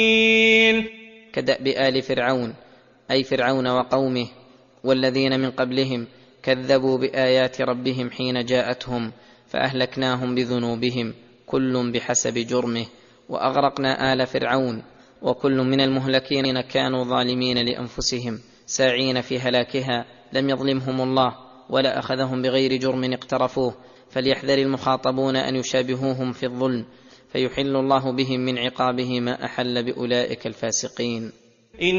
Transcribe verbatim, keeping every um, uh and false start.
كدأب آل فرعون، أي فرعون وقومه والذين من قبلهم، كذبوا بآيات ربهم حين جاءتهم فأهلكناهم بذنوبهم كل بحسب جرمه، وأغرقنا آل فرعون، وكل من المهلكين كانوا ظالمين لأنفسهم ساعين في هلاكها، لم يظلمهم الله ولا أخذهم بغير جرم اقترفوه. فليحذر المخاطبون أن يشابهوهم في الظلم، فيحل الله بهم من عقابه ما أحل بأولئك الفاسقين.